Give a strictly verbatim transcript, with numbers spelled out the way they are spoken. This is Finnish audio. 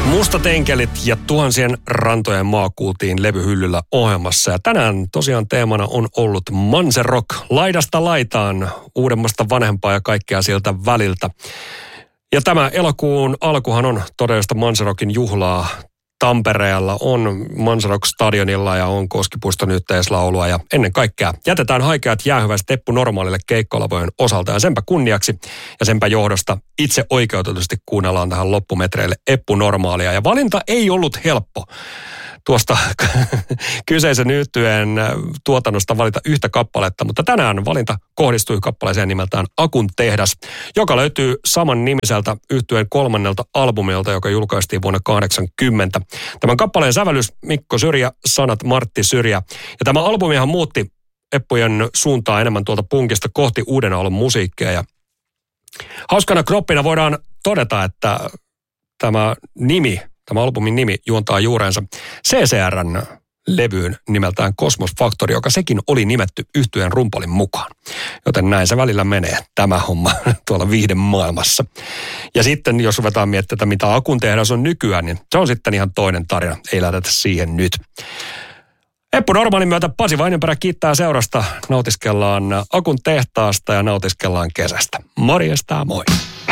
Mustatenkelit ja tuhansien rantojen maa kuultiin levyhyllyllä ohjelmassa. Ja tänään tosiaan teemana on ollut Manserock laidasta laitaan, uudemmasta vanhempaa ja kaikkea sieltä väliltä. Ja tämä elokuun alkuhan on todellista Manserockin juhlaa. Tampereella on Manserock-stadionilla ja on Koskipuiston yhteislaulua ja ennen kaikkea jätetään haikeat jäähyväiset Eppu Normaalille keikkalavojen osalta ja senpä kunniaksi ja senpä johdosta itse oikeutetusti kuunnellaan tähän loppumetreille Eppu Normaalia ja valinta ei ollut helppo. Tuosta kyseisen yhtyeen tuotannosta valita yhtä kappaletta, mutta tänään valinta kohdistui kappaleeseen nimeltään Akun tehdas, joka löytyy saman nimiseltä yhtyeen kolmannelta albumilta, joka julkaistiin vuonna kahdeksankymmentä. Tämän kappaleen sävellys Mikko Syrjä, sanat Martti Syrjä. Ja tämä albumihan muutti Eppujen suuntaa enemmän tuolta punkista kohti uuden aallon musiikkia. Ja hauskana kroppina voidaan todeta, että tämä nimi, Tämä albumin nimi juontaa juurensa C C R:n levyyn nimeltään Cosmos Factory, joka sekin oli nimetty yhtyeen rumpalin mukaan. Joten näin se välillä menee, tämä homma tuolla viihden maailmassa. Ja sitten jos ruvetaan miettimään, mitä Akun tehdas on nykyään, niin se on sitten ihan toinen tarina. Ei lähdetä siihen nyt. Eppu Normaalin myötä Pasi Vainenperä kiittää seurasta. Nautiskellaan Akun tehtaasta ja nautiskellaan kesästä. Morjesta, moi!